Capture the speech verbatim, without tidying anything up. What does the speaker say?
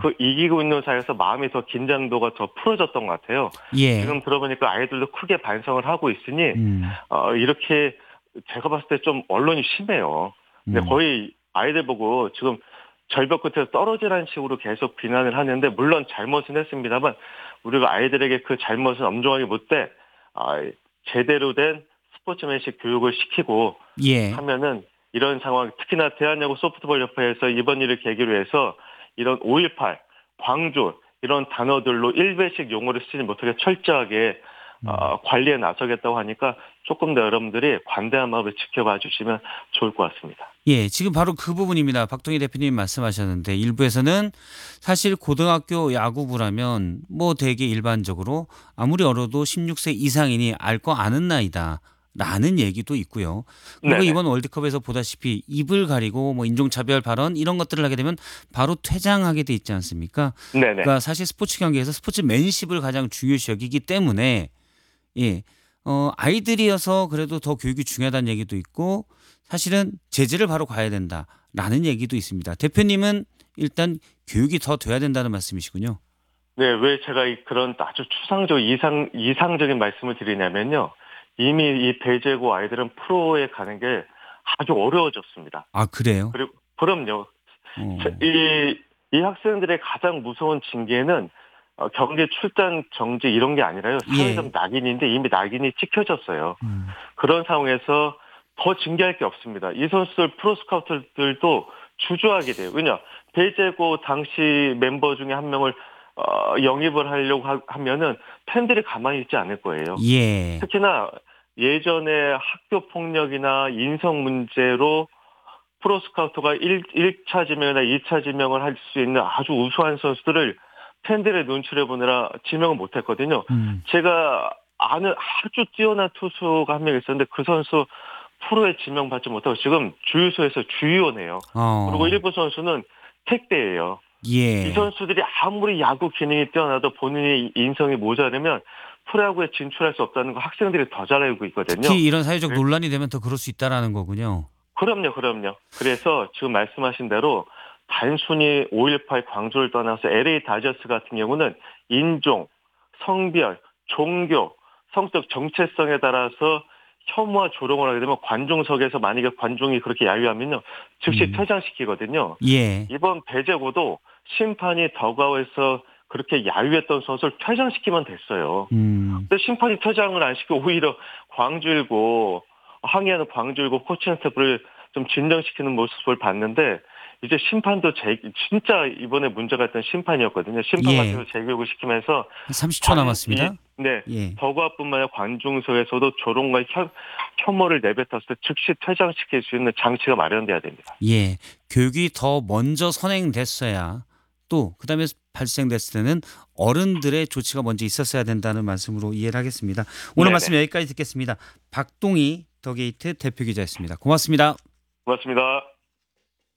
그 이기고 있는 사이에서 마음이 더 긴장도가 더 풀어졌던 것 같아요. 예. 지금 들어보니까 아이들도 크게 반성을 하고 있으니 음. 어, 이렇게 제가 봤을 때 좀 언론이 심해요. 근데 음. 거의 아이들 보고 지금 절벽 끝에서 떨어지라는 식으로 계속 비난을 하는데 물론 잘못은 했습니다만 우리가 아이들에게 그 잘못은 엄정하게 묻되 아, 제대로 된 스포츠맨식 교육을 시키고 예. 하면은 이런 상황 특히나 대한야구 소프트볼 협회에서 이번 일을 계기로 해서 이런 오일팔, 광주 이런 단어들로 일배식 용어를 쓰지 못하게 철저하게 음. 어, 관리에 나서겠다고 하니까 조금 더 여러분들이 관대한 마음을 지켜봐 주시면 좋을 것 같습니다. 예, 지금 바로 그 부분입니다. 박동희 대표님 말씀하셨는데 일부에서는 사실 고등학교 야구부라면 뭐 되게 일반적으로 아무리 어려도 십육 세 이상이니 알 거 아는 나이다. 라는 얘기도 있고요. 그리고 네네. 이번 월드컵에서 보다시피 입을 가리고 뭐 인종차별 발언 이런 것들을 하게 되면 바로 퇴장하게 돼 있지 않습니까? 네네. 그러니까 사실 스포츠 경기에서 스포츠맨십을 가장 중요시 여기기 때문에 예, 어, 아이들이어서 그래도 더 교육이 중요하다는 얘기도 있고 사실은 제재를 바로 가야 된다라는 얘기도 있습니다. 대표님은 일단 교육이 더 돼야 된다는 말씀이시군요. 네, 왜 제가 이 그런 아주 추상적 이상 이상적인 말씀을 드리냐면요. 이미 이 배제고 아이들은 프로에 가는 게 아주 어려워졌습니다. 아, 그래요? 그리고 그럼요. 자, 어, 이, 이 학생들의 가장 무서운 징계는 어, 경기 출전 정지 이런 게 아니라요. 사회적 예. 낙인인데 이미 낙인이 찍혀졌어요. 음. 그런 상황에서 더 징계할 게 없습니다. 이 선수들 프로스카우트들도 주저하게 돼요. 왜냐 배제고 당시 멤버 중에 한 명을 어, 영입을 하려고 하, 하면은 팬들이 가만히 있지 않을 거예요. 예. 특히나 예전에 학교 폭력이나 인성 문제로 프로스카우터가 일, 일 차 지명이나 이 차 지명을 할 수 있는 아주 우수한 선수들을 팬들의 눈치를 보느라 지명을 못했거든요. 음. 제가 아는 아주 뛰어난 투수가 한 명 있었는데 그 선수 프로에 지명받지 못하고 지금 주유소에서 주유원이에요. 그리고 어. 일부 선수는 택배예요. 이 예. 선수들이 아무리 야구 기능이 뛰어나도 본인의 인성이 모자라면 프로야구에 진출할 수 없다는 거 학생들이 더 잘 알고 있거든요. 특히 이런 사회적 그래- 논란이 되면 더 그럴 수 있다라는 거군요. 그럼요, 그럼요. 그래서 지금 말씀하신 대로 단순히 오일팔 광주를 떠나서 엘에이 다저스 같은 경우는 인종, 성별, 종교, 성적 정체성에 따라서 혐오와 조롱을 하게 되면 관중석에서 만약에 관중이 그렇게 야유하면요 즉시 음. 퇴장시키거든요. 예. 이번 배제고도 심판이 더가우에서 그렇게 야유했던 선수를 퇴장시키면 됐어요. 음. 근데 심판이 퇴장을 안 시키고 오히려 광주일고 항의하는 광주일고 코칭 스태프를 좀 진정시키는 모습을 봤는데 이제 심판도 재 진짜 이번에 문제가 있던 심판이었거든요. 심판 같은 예. 걸 재교육을 시키면서 한 삼십 초 관, 이, 남았습니다. 네, 예. 더가뿐만 아니라 관중석에서도 조롱과 혐, 혐오를 내뱉었을 때 즉시 퇴장시킬 수 있는 장치가 마련돼야 됩니다. 예. 교육이 더 먼저 선행됐어야 또 그다음에 발생됐을 때는 어른들의 조치가 먼저 있었어야 된다는 말씀으로 이해를 하겠습니다. 오늘 네네. 말씀 여기까지 듣겠습니다. 박동희 더게이트 대표 기자였습니다. 고맙습니다. 고맙습니다.